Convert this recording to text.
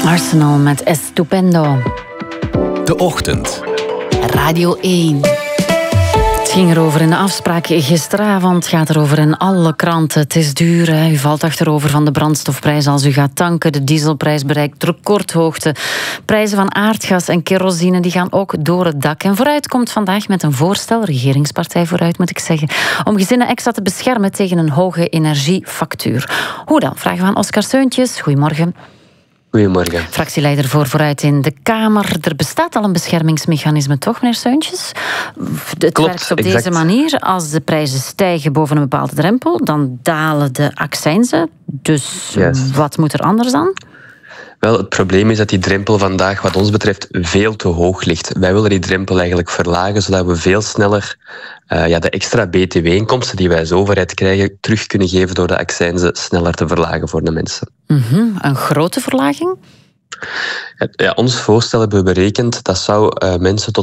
Arsenal met Estupendo. De Ochtend. Radio 1. Het ging erover in de afspraak gisteravond. Het gaat erover in alle kranten. Het is duur. Hè? U valt achterover van de brandstofprijs als u gaat tanken. De dieselprijs bereikt recordhoogte. Prijzen van aardgas en kerosine die gaan ook door het dak. En Vooruit komt vandaag met een voorstel, regeringspartij Vooruit moet ik zeggen, om gezinnen extra te beschermen tegen een hoge energiefactuur. Hoe dan? Vragen we aan Oscar Seuntjes. Goedemorgen. Goedemorgen. Fractieleider voor Vooruit in de Kamer. Er bestaat al een beschermingsmechanisme, toch, meneer Seuntjes? Het Klopt, werkt op exact. deze manier. Als de prijzen stijgen boven een bepaalde drempel, dan dalen de accijnzen. Dus Juist. wat moet er anders dan? Wel, het probleem is dat die drempel vandaag, wat ons betreft, veel te hoog ligt. Wij willen die drempel eigenlijk verlagen, zodat we veel sneller de extra btw-inkomsten die wij als overheid krijgen, terug kunnen geven door de accijnzen sneller te verlagen voor de mensen. Een grote verlaging? Ja, ons voorstel hebben we berekend, dat zou mensen tot